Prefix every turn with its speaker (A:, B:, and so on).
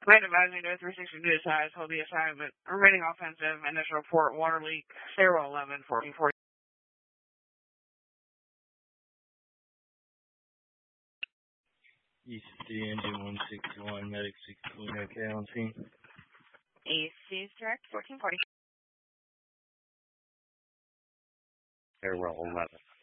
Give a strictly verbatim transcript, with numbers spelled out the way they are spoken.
A: Command advising to three sixty to size, hold the assignment. Remaining offensive, initial report, water leak, stairwell eleven, fourteen forty.
B: E C engine one sixty-one, medic sixteen, okay on scene.
A: E C's direct, fourteen forty.
B: Stairwell eleven.